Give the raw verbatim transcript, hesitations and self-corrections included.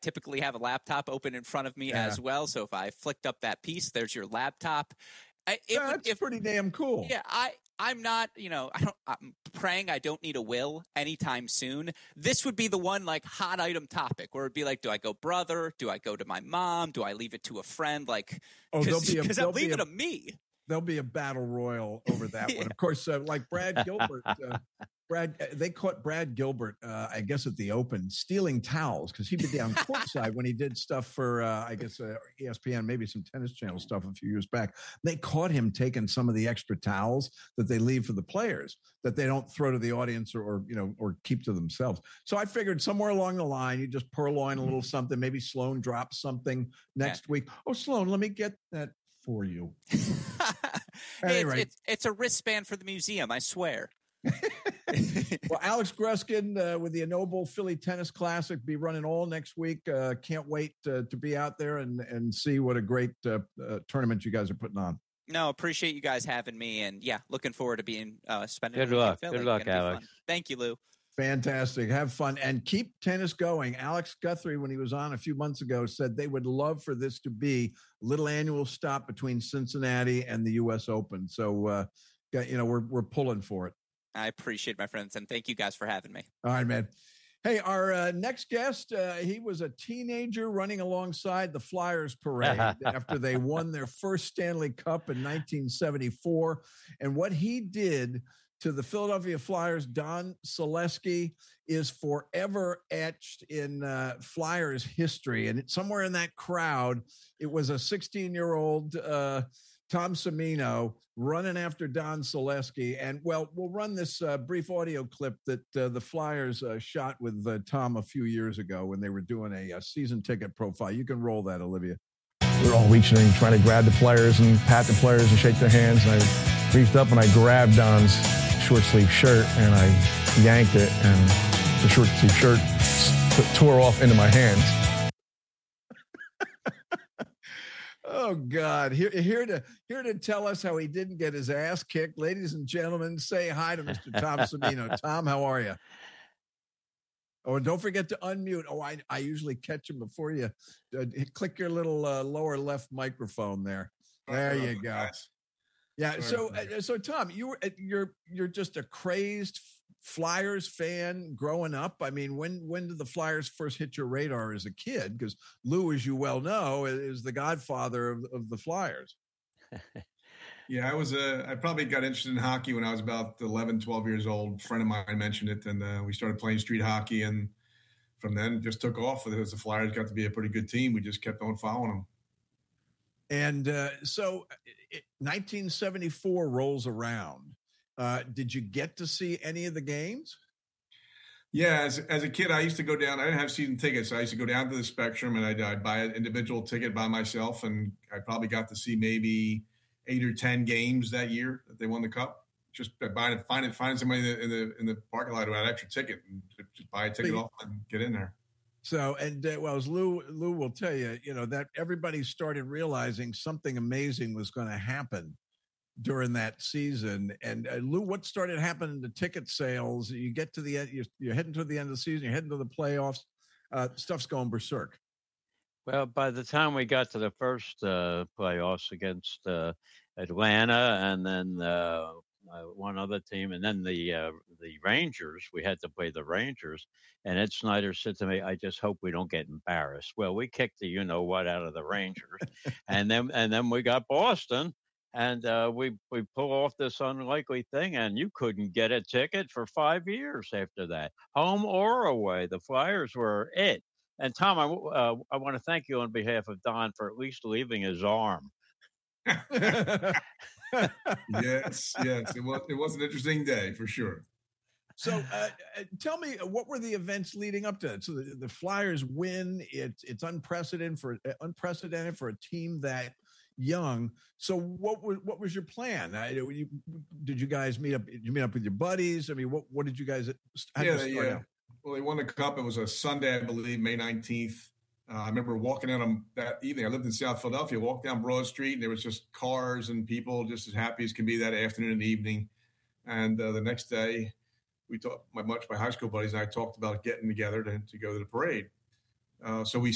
typically have a laptop open in front of me yeah. as well. So if I flicked up that piece, there's your laptop. I, it yeah, would, that's if, pretty damn cool. Yeah, I, I'm not, you know, I don't, I'm praying I don't need a will anytime soon. This would be the one, like, hot item topic where it'd be like, do I go brother? Do I go to my mom? Do I leave it to a friend? Like, because oh, I'm leaving it to me. There'll be a battle royal over that yeah. one. Of course, uh, like Brad Gilbert, uh, Brad, they caught Brad Gilbert, uh, I guess, at the Open stealing towels because he'd be down courtside when he did stuff for, uh, I guess, uh, E S P N, maybe some Tennis Channel stuff a few years back. They caught him taking some of the extra towels that they leave for the players that they don't throw to the audience or, or you know, or keep to themselves. So I figured somewhere along the line, you just purloin a little something. Maybe Sloan drops something next yeah. week. Oh, Sloan, let me get that for you. Hey, it's, it's, it's a wristband for the museum, I swear. Well, Alex Gruskin uh, with the Enoble Philly Tennis Classic be running all next week. Uh, can't wait uh, to be out there and, and see what a great uh, uh, tournament you guys are putting on. No, appreciate you guys having me, and yeah, looking forward to being uh, spending. Good a week luck. in Philly. Good luck, Alex. Thank you, Lou. Fantastic. Have fun and keep tennis going. Alex Guthrie, when he was on a few months ago, said they would love for this to be a little annual stop between Cincinnati and the U S Open. So, uh, you know, we're we're pulling for it. I appreciate it, my friends, and thank you guys for having me. All right, man. Hey, our uh, next guest, uh, he was a teenager running alongside the Flyers parade after they won their first Stanley Cup in nineteen seventy-four. And what he did to the Philadelphia Flyers, Don Saleski, is forever etched in uh, Flyers history. And it, somewhere in that crowd, it was a sixteen-year-old uh, Tom Semino running after Don Saleski. And, well, we'll run this uh, brief audio clip that uh, the Flyers uh, shot with uh, Tom a few years ago when they were doing a, a season ticket profile. You can roll that, Olivia. We were all reaching in, trying to grab the players and pat the players and shake their hands. And I reached up and I grabbed Don's short sleeve shirt and I yanked it, and the short sleeve shirt tore off into my hands. Oh God! Here, here to here to tell us how he didn't get his ass kicked, ladies and gentlemen. Say hi to Mister Tom Semino. Tom, how are you? Oh, and don't forget to unmute. Oh, I I usually catch him before you uh, click your little uh, lower left microphone there. There you go. Guys. Yeah. So, uh, so Tom, you were you're you're just a crazed Flyers fan growing up. I mean, when when did the Flyers first hit your radar as a kid? Because Lou, as you well know, is the godfather of, of the Flyers. Yeah, I was a. I probably got interested in hockey when I was about eleven, twelve years old. A friend of mine mentioned it, and uh, we started playing street hockey, and from then it just took off. As the Flyers got to be a pretty good team, we just kept on following them. And uh, so it, nineteen seventy-four rolls around. Uh, did you get to see any of the games? Yeah, as, as a kid, I used to go down. I didn't have season tickets. So I used to go down to the Spectrum, and I'd, I'd buy an individual ticket by myself, and I probably got to see maybe eight or ten games that year that they won the Cup. Just buying, finding, finding somebody in the in the, in the parking lot who had an extra ticket, and just buy a ticket off and get in there. So, and uh, well, as Lou, Lou will tell you, you know, that everybody started realizing something amazing was going to happen during that season. And uh, Lou, what started happening to ticket sales? You get to the end, you're, you're heading to the end of the season, you're heading to the playoffs, uh, stuff's going berserk. Well, by the time we got to the first uh, playoffs against uh, Atlanta and then uh, uh, one other team, and then the uh, the Rangers, we had to play the Rangers. And Ed Snyder said to me, "I just hope we don't get embarrassed." Well, we kicked the you-know-what out of the Rangers. and then and then we got Boston, and uh, we, we pull off this unlikely thing, and you couldn't get a ticket for five years after that, home or away. The Flyers were it. And, Tom, I, uh, I want to thank you on behalf of Don for at least leaving his arm. yes, yes. It was, it was an interesting day for sure. So uh, tell me, what were the events leading up to it? So the, the Flyers win. It's it's unprecedented for unprecedented for a team that young. So what was what was your plan? I, you, did you guys meet up? Did you meet up with your buddies? I mean, what what did you guys? How yeah, did you start yeah. out? Well, they won the Cup. It was a Sunday, I believe, May nineteenth. Uh, I remember walking out on that evening. I lived in South Philadelphia. Walked down Broad Street, and there was just cars and people just as happy as can be that afternoon and evening. And uh, the next day, we talked. My much my high school buddies and I talked about getting together to, to go to the parade. Uh, so we